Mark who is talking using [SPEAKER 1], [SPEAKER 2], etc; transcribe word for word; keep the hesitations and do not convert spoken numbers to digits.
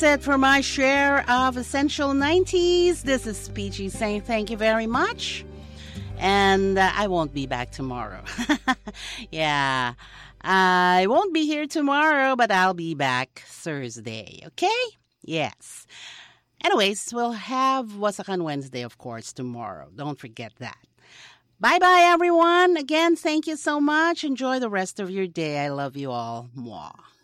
[SPEAKER 1] it for my share of Essential nineties. This is Peachy saying thank you very much. And uh, I won't be back tomorrow. Yeah, I won't be here tomorrow, but I'll be back Thursday, okay? Yes. Anyways, we'll have Wasakan Wednesday, of course, tomorrow. Don't forget that. Bye-bye, everyone. Again, thank you so much. Enjoy the rest of your day. I love you all. Mwah.